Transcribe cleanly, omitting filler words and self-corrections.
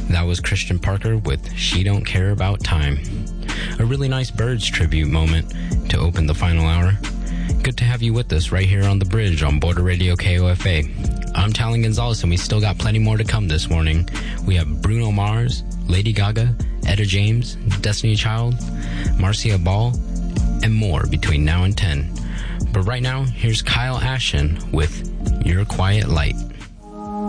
That was Christian Parker with She Don't Care About Time. A really nice Birds tribute moment to open the final hour. Good to have you with us right here on the bridge on Border Radio KOFA. I'm Talon Gonzalez, and we still got plenty more to come this morning. We have Bruno Mars, Lady Gaga, Etta James, Destiny Child, Marcia Ball, and more between now and 10. But right now, here's Kyle Ashton with Your Quiet Light.